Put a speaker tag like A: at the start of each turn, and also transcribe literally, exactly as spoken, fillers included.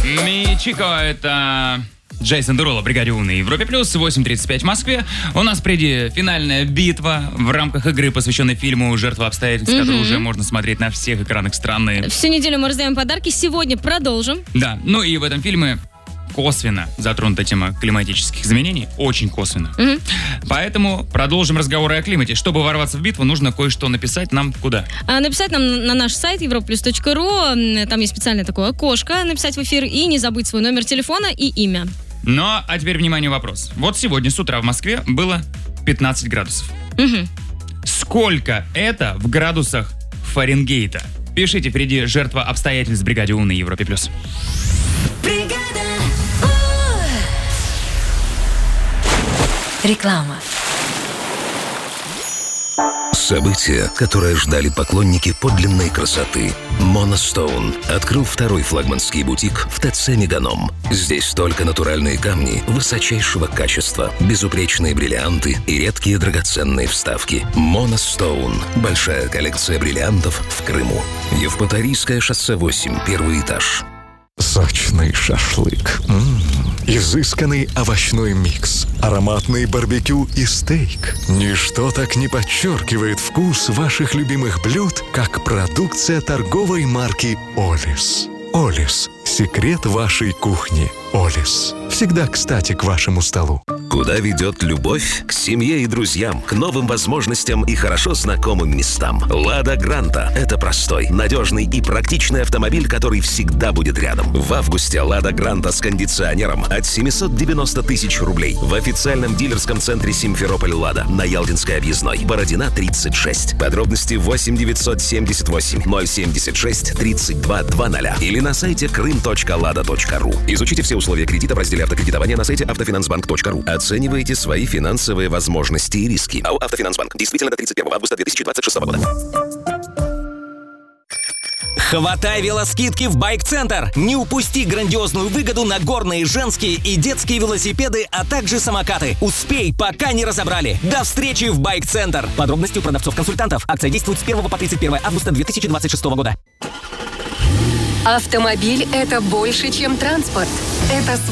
A: Мичико, это Джейсон Деруло, бригаде У на Европе Плюс, восемь тридцать пять в Москве. У нас впереди финальная битва в рамках игры, посвященной фильму «Жертва обстоятельств», mm-hmm. который уже можно смотреть на всех экранах страны.
B: Всю неделю мы раздаем подарки, сегодня продолжим.
A: Да, ну и в этом фильме косвенно затронута тема климатических изменений, очень косвенно. Mm-hmm. Поэтому продолжим разговоры о климате. Чтобы ворваться в битву, нужно кое-что написать нам куда?
B: А, написать нам на наш сайт европа плюс точка ру, там есть специальное такое окошко, написать в эфир и не забыть свой номер телефона и имя.
A: Ну, а теперь, внимание, вопрос. Вот сегодня с утра в Москве было пятнадцать градусов.
B: Mm-hmm.
A: Сколько это в градусах Фаренгейта? Пишите, впереди «Жертва обстоятельств» в бригаде У на Европе Плюс.
C: Реклама.
D: Событие, которое ждали поклонники подлинной красоты. Monostone открыл второй флагманский бутик в ТЦ «Меганом». Здесь только натуральные камни высочайшего качества, безупречные бриллианты и редкие драгоценные вставки. Monostone. Большая коллекция бриллиантов в Крыму. Евпаторийское шоссе восемь, первый этаж.
E: Сочный шашлык. М-м-м. Изысканный овощной микс. Ароматный барбекю и стейк. Ничто так не подчеркивает вкус ваших любимых блюд, как продукция торговой марки «Олис». «Олис» – секрет вашей кухни. «Олис» – всегда кстати к вашему столу.
D: Куда ведет любовь? К семье и друзьям, к новым возможностям и хорошо знакомым местам. «Лада Гранта» — это простой, надежный и практичный автомобиль, который всегда будет рядом. В августе «Лада Гранта» с кондиционером от семьсот девяносто тысяч рублей. В официальном дилерском центре «Симферополь Лада» на Ялтинской объездной. Бородина, тридцать шесть. Подробности восемь девятьсот семьдесят восемь ноль семьдесят шесть тридцать два двадцать или на сайте крым точка лада точка ру. Изучите все условия кредита в разделе автокредитования на сайте автофинансбанк точка ру. Оценивайте свои финансовые возможности и риски. АО «Автофинансбанк». Действительно до тридцать первого августа две тысячи двадцать шестого года.
F: Хватай велоскидки в Байк-центр! Не упусти грандиозную выгоду на горные, женские и детские велосипеды, а также самокаты. Успей, пока не разобрали. До встречи в Байк-центр! Подробности у продавцов-консультантов. Акция действует с первого по тридцать первое августа две тысячи двадцать шестого года.
C: Автомобиль – это больше, чем транспорт. Это